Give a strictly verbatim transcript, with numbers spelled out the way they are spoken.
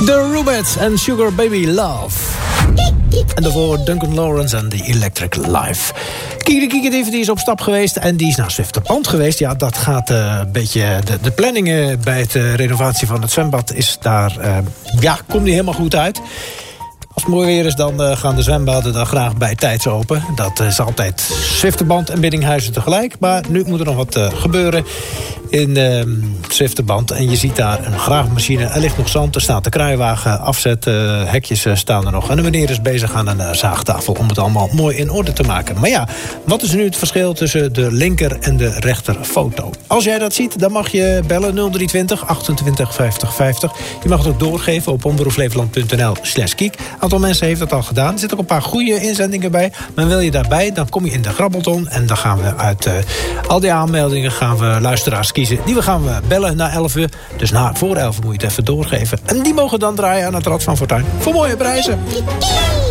The Rubettes en Sugar Baby Love. En daarvoor Duncan Lawrence en The Electric Life. Kiki de Kiki die is op stap geweest en die is naar Zwifterband geweest. Ja, dat gaat uh, een beetje... De, de planningen bij het uh, renovatie van het zwembad is daar... Uh, ja, komt niet helemaal goed uit. Als het mooi weer is, dan uh, gaan de zwembaden dan graag bij tijds open. Dat is altijd Zwifterband en Biddinghuizen tegelijk. Maar nu moet er nog wat uh, gebeuren in uh, Zwifterband. En je ziet daar een graafmachine. Er ligt nog zand, er staat de kruiwagen, afzet, uh, hekjes uh, staan er nog. En de meneer is bezig aan een uh, zaagtafel om het allemaal mooi in orde te maken. Maar ja, wat is nu het verschil tussen de linker en de rechter foto? Als jij dat ziet, dan mag je bellen nul drie twintig achtentwintig vijftig vijftig. Je mag het ook doorgeven op omroepflevoland.nl slash kiek. Een aantal mensen heeft dat al gedaan. Er zitten ook een paar goede inzendingen bij. Maar wil je daarbij, dan kom je in de grabbelton. En dan gaan we uit uh, al die aanmeldingen gaan we luisteraars kiezen. Die we gaan we bellen na elf uur. Dus na voor elf moet je het even doorgeven. En die mogen dan draaien aan het Rad van Fortuin. Voor mooie prijzen.